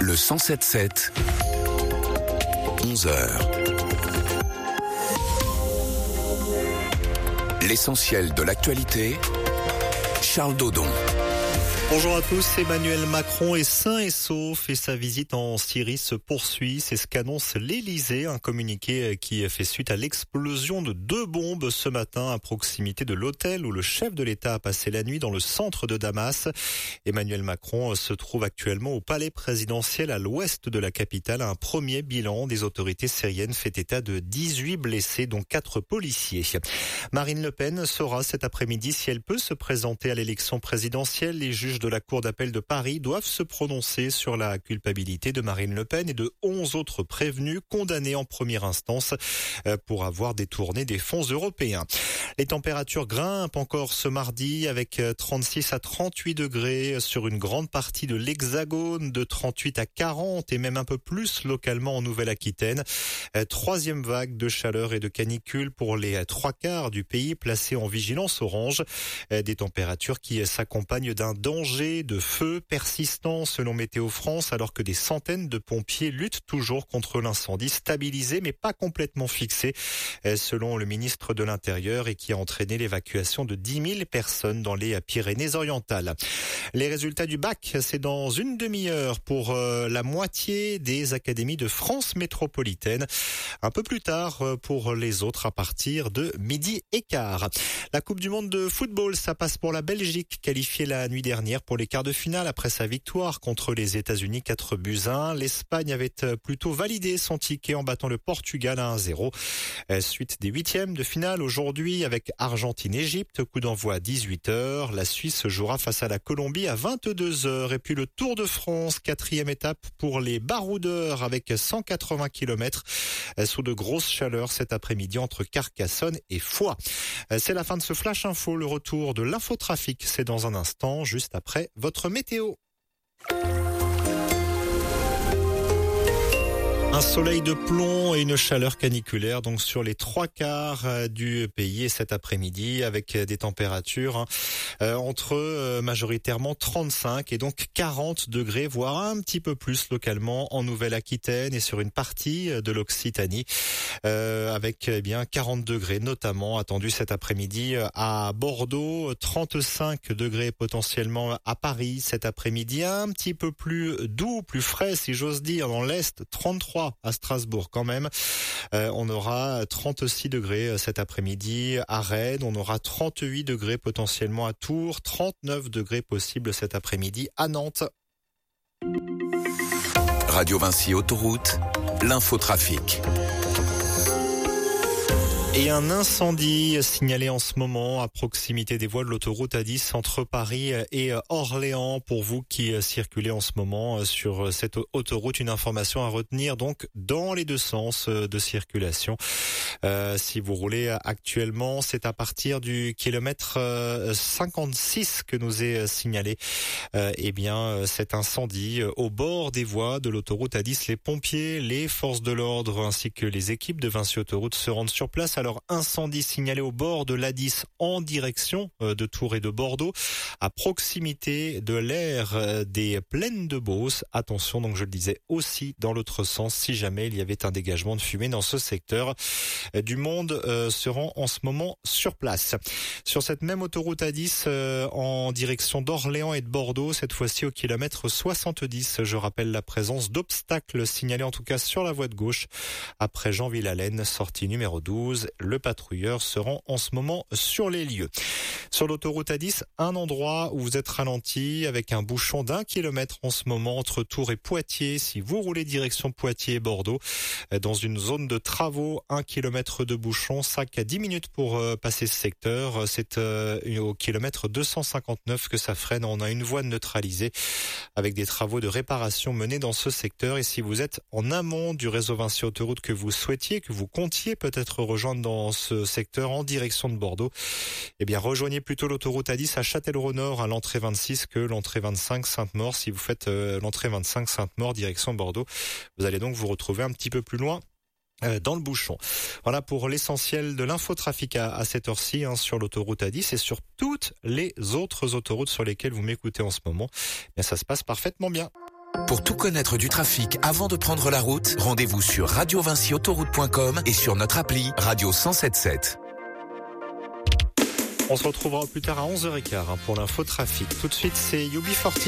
Le 107.7, 11h. L'essentiel de l'actualité, Charles Dodon. Bonjour à tous, Emmanuel Macron est sain et sauf et sa visite en Syrie se poursuit. C'est ce qu'annonce l'Elysée, un communiqué qui fait suite à l'explosion de 2 bombes ce matin à proximité de l'hôtel où le chef de l'État a passé la nuit dans le centre de Damas. Emmanuel Macron se trouve actuellement au palais présidentiel à l'ouest de la capitale. Un premier bilan des autorités syriennes fait état de 18 blessés, dont 4 policiers. Marine Le Pen saura cet après-midi si elle peut se présenter à l'élection présidentielle. Les juges de la Cour d'appel de Paris doivent se prononcer sur la culpabilité de Marine Le Pen et de 11 autres prévenus condamnés en première instance pour avoir détourné des fonds européens. Les températures grimpent encore ce mardi avec 36 à 38 degrés sur une grande partie de l'Hexagone, de 38 à 40 et même un peu plus localement en Nouvelle-Aquitaine. Troisième vague de chaleur et de canicule pour les 3/4 du pays placés en vigilance orange. Des températures qui s'accompagnent d'un danger de feu persistant selon Météo France, alors que des centaines de pompiers luttent toujours contre l'incendie stabilisé mais pas complètement fixé selon le ministre de l'Intérieur et qui a entraîné l'évacuation de 10 000 personnes dans les Pyrénées-Orientales. Les résultats du bac, c'est dans une demi-heure pour la moitié des académies de France métropolitaine. Un peu plus tard pour les autres à partir de 12h15. La Coupe du Monde de football, ça passe pour la Belgique, qualifiée la nuit dernière pour les quarts de finale après sa victoire contre les États-Unis 4-1. L'Espagne avait plutôt validé son ticket en battant le Portugal à 1-0. Suite des 8e de finale aujourd'hui avec Argentine-Égypte, coup d'envoi à 18h. La Suisse jouera face à la Colombie à 22h. Et puis le Tour de France, 4e étape pour les baroudeurs avec 180 km sous de grosses chaleurs cet après-midi entre Carcassonne et Foix. C'est la fin de ce Flash Info. Le retour de l'infotrafic, c'est dans un instant, juste après votre météo. Un soleil de plomb et une chaleur caniculaire donc sur les 3/4 du pays et cet après-midi avec des températures entre majoritairement 35 et donc 40 degrés, voire un petit peu plus localement en Nouvelle-Aquitaine et sur une partie de l'Occitanie avec 40 degrés notamment attendus cet après-midi à Bordeaux, 35 degrés potentiellement à Paris cet après-midi, un petit peu plus doux, plus frais si j'ose dire dans l'Est, 33 à Strasbourg quand même. On aura 36 degrés cet après-midi à Rennes. On aura 38 degrés potentiellement à Tours. 39 degrés possibles cet après-midi à Nantes. Radio Vinci Autoroute, l'infotrafic. Et un incendie signalé en ce moment à proximité des voies de l'autoroute A10 entre Paris et Orléans. Pour vous qui circulez en ce moment sur cette autoroute, une information à retenir donc dans les deux sens de circulation. Si vous roulez actuellement, c'est à partir du kilomètre 56 que nous est signalé cet incendie au bord des voies de l'autoroute A10. Les pompiers, les forces de l'ordre ainsi que les équipes de Vinci Autoroute se rendent sur place. Alors, incendie signalé au bord de l'A10 en direction de Tours et de Bordeaux, à proximité de l'aire des Plaines de Beauce. Attention, donc je le disais aussi dans l'autre sens, si jamais il y avait un dégagement de fumée dans ce secteur. Du monde se rend en ce moment sur place. Sur cette même autoroute A10 en direction d'Orléans et de Bordeaux, cette fois-ci au kilomètre 70, je rappelle la présence d'obstacles signalés en tout cas sur la voie de gauche après Jean-Villalaine, sortie numéro 12. Le patrouilleur se rend en ce moment sur les lieux. Sur l'autoroute A10, un endroit où vous êtes ralenti avec un bouchon d'1 kilomètre en ce moment entre Tours et Poitiers. Si vous roulez direction Poitiers et Bordeaux, dans une zone de travaux, 1 kilomètre de bouchon, 5 à 10 minutes pour passer ce secteur. C'est au kilomètre 259 que ça freine. On a une voie neutralisée avec des travaux de réparation menés dans ce secteur. Et si vous êtes en amont du réseau Vinci Autoroute que vous comptiez peut-être rejoindre dans ce secteur en direction de Bordeaux, rejoignez plutôt l'autoroute A10 à Châtellerault-Nord à l'entrée 26 que l'entrée 25 Sainte-Maure. Si vous faites l'entrée 25 Sainte-Maure direction Bordeaux, vous allez donc vous retrouver un petit peu plus loin dans le bouchon. Voilà pour l'essentiel de l'infotrafic à cette heure-ci sur l'autoroute A10 et sur toutes les autres autoroutes sur lesquelles vous m'écoutez en ce moment. Ça se passe parfaitement bien. Pour tout connaître du trafic avant de prendre la route, rendez-vous sur radiovincyautoroute.com et sur notre appli Radio 107.7. On se retrouvera plus tard à 11h15 pour l'info trafic. Tout de suite, c'est UB40.